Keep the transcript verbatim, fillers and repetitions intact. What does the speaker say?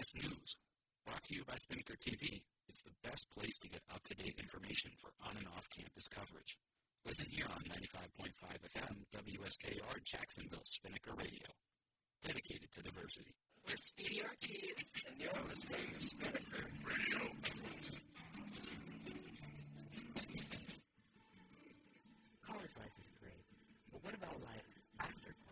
Campus News. Brought to you by Spinnaker T V. It's the best place to get up-to-date information for on- and off-campus coverage. Listen here on ninety-five point five F M, W S K R, Jacksonville, Spinnaker Radio. Dedicated to diversity. We're Speedy Ortiz, and you're listening to Spinnaker Radio.